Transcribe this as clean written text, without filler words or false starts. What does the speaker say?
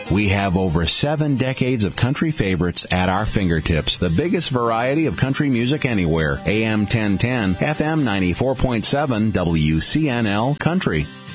We have over 7 decades of country favorites at our fingertips. The biggest variety of country music anywhere. AM 1010, FM 94.7, WCNL Country.